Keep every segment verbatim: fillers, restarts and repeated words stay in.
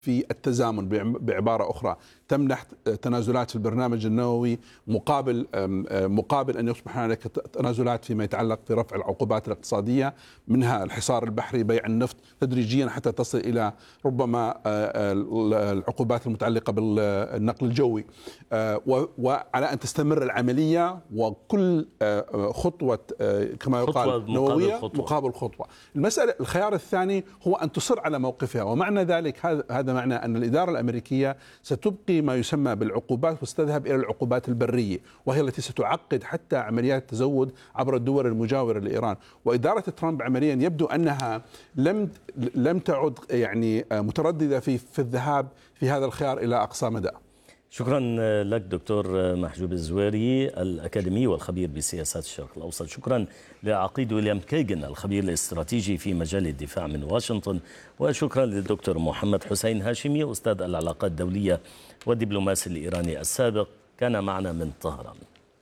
في التزامن. بعبارة أخرى تمنح تنازلات في البرنامج النووي مقابل مقابل أن يصبح هناك تنازلات فيما يتعلق في رفع العقوبات الاقتصادية، منها الحصار البحري، بيع النفط، تدريجيا حتى تصل إلى ربما العقوبات المتعلقة بالنقل الجوي، وعلى أن تستمر العملية وكل خطوة كما يقال نووية مقابل خطوة. المسألة الخيار الثاني هو أن تصر على موقفها، ومعنى ذلك هذا معنى أن الإدارة الأمريكية ستبقي ما يسمى بالعقوبات وستذهب إلى العقوبات البرية، وهي التي ستعقد حتى عمليات التزود عبر الدول المجاورة لإيران. وإدارة ترامب عمليا يبدو أنها لم لم تعد يعني مترددة في في الذهاب في هذا الخيار إلى أقصى مدى. شكرا لك دكتور محجوب الزويري الأكاديمي والخبير بسياسات الشرق الأوسط. شكرا لعقيد ويليام كيغن الخبير الاستراتيجي في مجال الدفاع من واشنطن. وشكرا للدكتور محمد حسين هاشمي أستاذ العلاقات الدولية والدبلوماسي الإيراني السابق، كان معنا من طهران.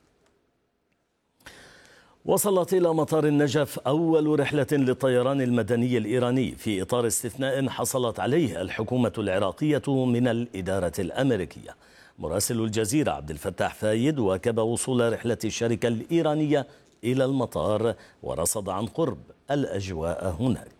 وصلت إلى مطار النجف أول رحلة للطيران المدني الإيراني في إطار استثناء حصلت عليه الحكومة العراقية من الإدارة الأمريكية. مراسل الجزيرة عبد الفتاح فايد واكب وصول رحلة الشركة الإيرانية إلى المطار ورصد عن قرب الأجواء هناك.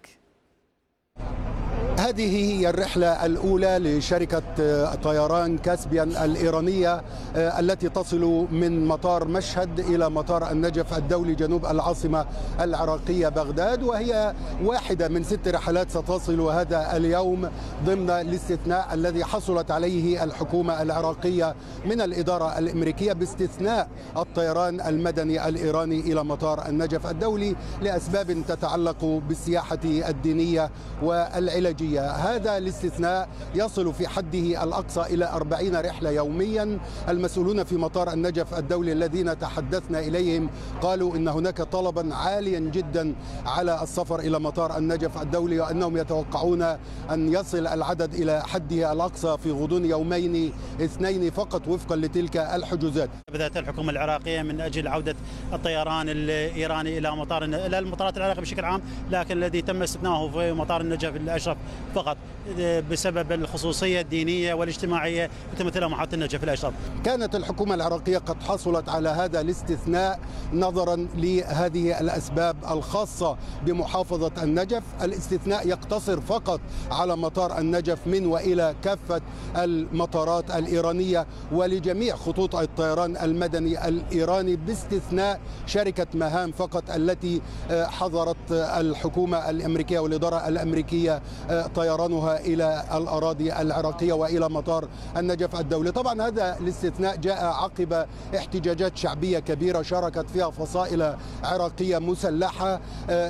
هذه هي الرحلة الأولى لشركة طيران كاسبيان الإيرانية التي تصل من مطار مشهد إلى مطار النجف الدولي جنوب العاصمة العراقية بغداد، وهي واحدة من ست رحلات ستصل هذا اليوم ضمن الاستثناء الذي حصلت عليه الحكومة العراقية من الإدارة الأمريكية باستثناء الطيران المدني الإيراني إلى مطار النجف الدولي لأسباب تتعلق بالسياحة الدينية والعلاجية. هذا الاستثناء يصل في حده الأقصى إلى أربعين رحلة يوميا. المسؤولون في مطار النجف الدولي الذين تحدثنا إليهم قالوا إن هناك طلبا عاليا جدا على السفر إلى مطار النجف الدولي، وأنهم يتوقعون أن يصل العدد إلى حده الأقصى في غضون يومين اثنين فقط وفقا لتلك الحجوزات. بدأت الحكومة العراقية من أجل عودة الطيران الإيراني إلى مطار إلى المطارات العراقية بشكل عام، لكن الذي تم استثناؤه في مطار النجف الأشرف فقط بسبب الخصوصية الدينية والاجتماعية تمثلها محطة النجف الأشرف. كانت الحكومة العراقية قد حصلت على هذا الاستثناء نظرا لهذه الأسباب الخاصة بمحافظة النجف. الاستثناء يقتصر فقط على مطار النجف من وإلى كافة المطارات الإيرانية ولجميع خطوط الطيران المدني الإيراني باستثناء شركة مهام فقط التي حظرت الحكومة الأمريكية والإدارة الأمريكية طيرانها إلى الأراضي العراقية وإلى مطار النجف الدولي. طبعا هذا الاستثناء جاء عقب احتجاجات شعبية كبيرة شاركت فيها فصائل عراقية مسلحة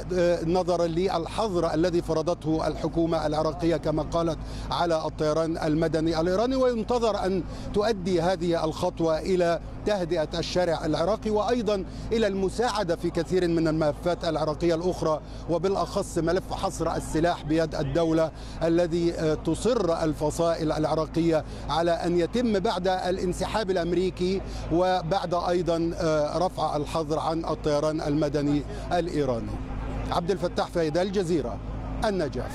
نظرا للحظر الذي فرضته الحكومة العراقية كما قالت على الطيران المدني الإيراني، وينتظر أن تؤدي هذه الخطوة إلى تهدئة الشارع العراقي وأيضا إلى المساعدة في كثير من الملفات العراقية الأخرى، وبالأخص ملف حصر السلاح بيد الدولة الذي تصر الفصائل العراقية على أن يتم بعد الانسحاب الأمريكي وبعد أيضا رفع الحظر عن الطيران المدني الإيراني. عبد الفتاح فايد، الجزيرة، النجف.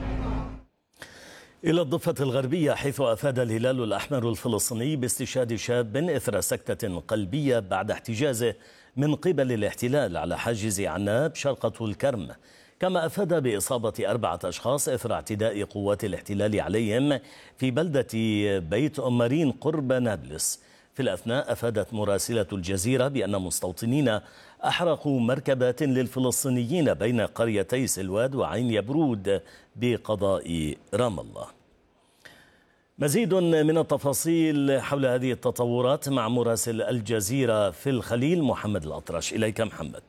إلى الضفة الغربية، حيث أفاد الهلال الأحمر الفلسطيني باستشهاد شاب إثر سكتة قلبية بعد احتجازه من قبل الاحتلال على حاجز عناب شرق طول كرم، كما أفاد بإصابة أربعة أشخاص إثر اعتداء قوات الاحتلال عليهم في بلدة بيت أمارين قرب نابلس. في الأثناء أفادت مراسلة الجزيرة بأن مستوطنين أحرقوا مركبات للفلسطينيين بين قريتي سلواد وعين يبرود بقضاء رام الله. مزيد من التفاصيل حول هذه التطورات مع مراسل الجزيرة في الخليل محمد الأطرش. إليك محمد.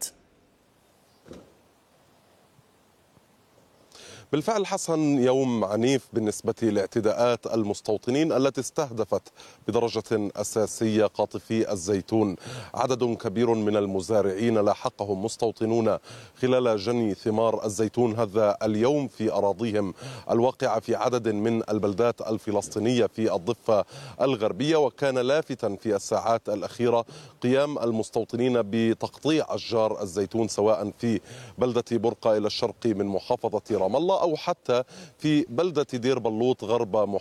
بالفعل حسن، يوم عنيف بالنسبة لاعتداءات المستوطنين التي استهدفت بدرجة أساسية قاطفي الزيتون. عدد كبير من المزارعين لاحقهم مستوطنون خلال جني ثمار الزيتون هذا اليوم في أراضيهم الواقعة في عدد من البلدات الفلسطينية في الضفة الغربية. وكان لافتا في الساعات الأخيرة قيام المستوطنين بتقطيع أشجار الزيتون سواء في بلدة برقة إلى الشرق من محافظة رام الله أو حتى في بلدة دير بلوط غرب